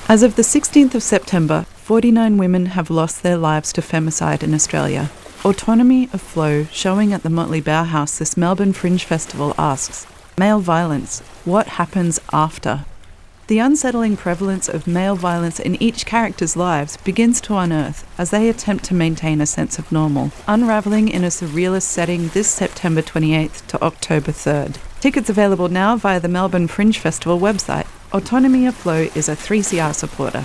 As of the 16th of September, 49 women have lost their lives to femicide in Australia. Autonomy of Flow, showing at the Motley Bauhaus this Melbourne Fringe Festival, asks, male violence, what happens after? The unsettling prevalence of male violence in each character's lives begins to unearth as they attempt to maintain a sense of normal, unravelling in a surrealist setting this September 28th to October 3rd. Tickets available now via the Melbourne Fringe Festival website. Autonomy of Flow is a 3CR supporter.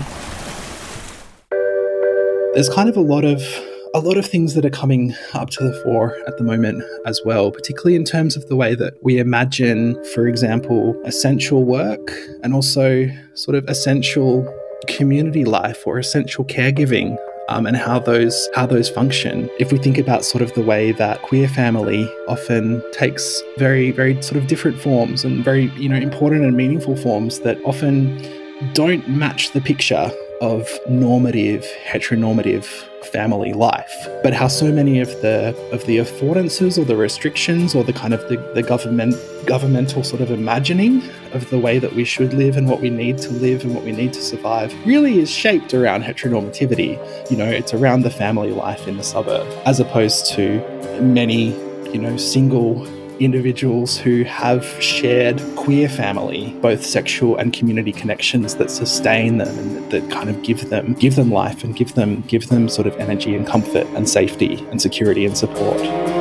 There's kind of a lot of things that are coming up to the fore at the moment as well, particularly in terms of the way that we imagine, for example, essential work and also sort of essential community life or essential caregiving. And how those function. If we think about sort of the way that queer family often takes very, very sort of different forms and very, important and meaningful forms that often don't match the picture of normative, heteronormative family life, but how so many of the affordances or the restrictions or the kind of the governmental sort of imagining of the way that we should live and what we need to live and what we need to survive really is shaped around heteronormativity. It's around the family life in the suburb, as opposed to many, single individuals who have shared queer family, both sexual and community connections that sustain them and that kind of give them life and give them sort of energy and comfort and safety and security and support.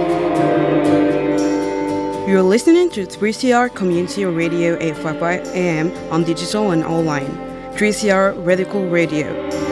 You're listening to 3CR Community Radio 855 AM on digital and online. 3CR Radical Radio.